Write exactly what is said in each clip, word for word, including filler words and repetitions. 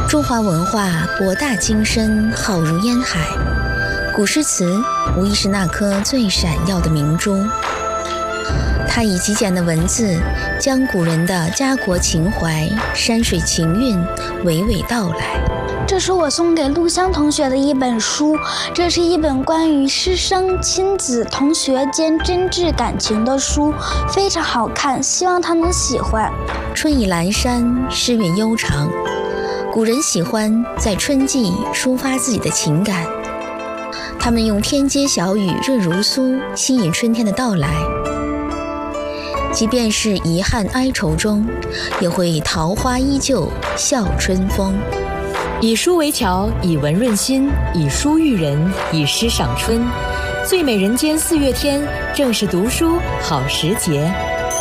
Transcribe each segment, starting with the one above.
中华文化博大精深，浩如烟海。古诗词无疑是那颗最闪耀的明珠。它以极简的文字，将古人的家国情怀、山水情韵娓娓道来。 这是我送给陆湘同学的一本书，这是一本关于师生、亲子、同学间真挚感情的书，非常好看，希望他能喜欢。 春意阑珊，诗韵悠长。古人喜欢在春季抒发自己的情感，他们用天街小雨润如酥吸引春天的到来，即便是遗憾哀愁中，也会桃花依旧笑春风。 以书为桥，以文润心，以书育人，以诗赏春。最美人间四月天，正是读书好时节。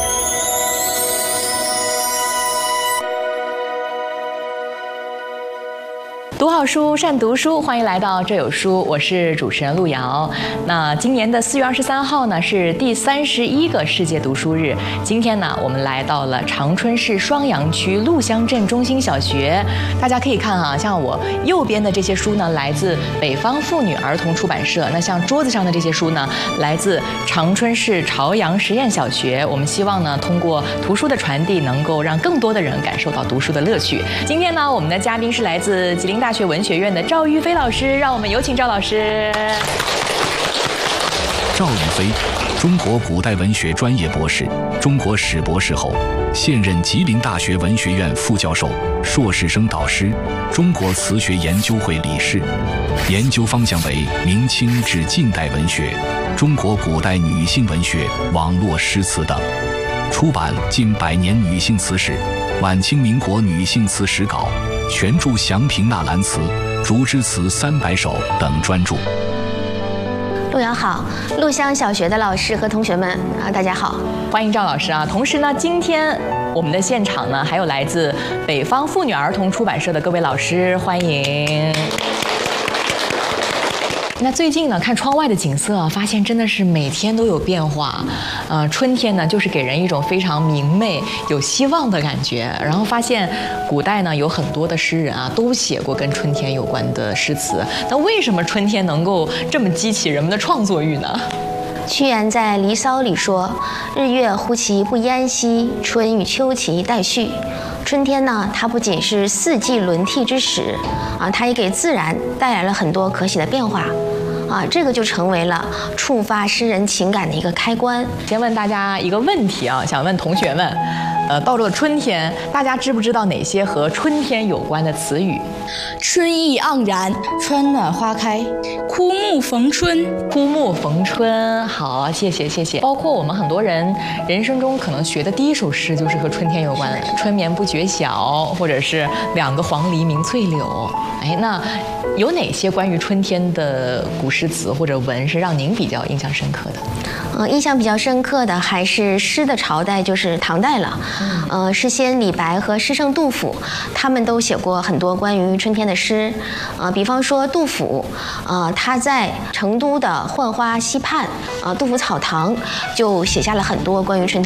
读好书，善读书，欢迎来到这有书，我是主持人路遥。那今年的四月二十三号呢，是第三十一个世界读书日。今天呢，我们来到了长春市双阳区陆乡镇中心小学。大家可以看啊，像我右边的这些书呢，来自北方妇女儿童出版社；那像桌子上的这些书呢，来自长春市朝阳实验小学。我们希望呢，通过图书的传递，能够让更多的人感受到读书的乐趣。今天呢，我们的嘉宾是来自吉林大学文学院的赵玉飞老师，让我们有请赵老师。 赵玉飞，中国古代文学专业博士、中国史博士后，现任吉林大学文学院副教授、硕士生导师，中国词学研究会理事，研究方向为明清至近代文学、中国古代女性文学、网络诗词等，出版近百年女性词史、晚清民国女性词史稿、全著祥平纳兰词、竹枝词三百首等专著。 路遥好，陆乡小学的老师和同学们啊，大家好， 欢迎赵老师啊！同时呢，今天我们的现场呢，还有来自北方妇女儿童出版社的各位老师，欢迎。那最近呢，看窗外的景色啊，发现真的是每天都有变化。呃，春天呢，就是给人一种非常明媚、有希望的感觉。然后发现，古代呢有很多的诗人啊，都写过跟春天有关的诗词。那为什么春天能够这么激起人们的创作欲呢？ 屈原在《离骚》里说：“日月忽其不淹兮，春与秋其代序。”春天呢，它不仅是四季轮替之时，啊，它也给自然带来了很多可喜的变化。啊，这个就成为了触发诗人情感的一个开关。 先问大家一个问题啊，想问同学们，呃，到了春天，大家知不知道哪些和春天有关的词语？ 春意盎然，春暖花开，枯木逢春。 枯木逢春，好，谢谢谢谢。包括我们很多人人生中可能学的第一首诗就是和春天有关的，春眠不觉晓，或者是两个黄鹂鸣翠柳。哎，那有哪些关于春天的古诗词或者文是让您比较印象深刻的？ 呃，印象比较深刻的还是诗的朝代，就是唐代了。嗯、呃，诗仙李白和诗圣杜甫，他们都写过很多关于春天的诗。呃，比方说杜甫，呃，他在成都的浣花溪畔，呃，杜甫草堂就写下了很多关于春天。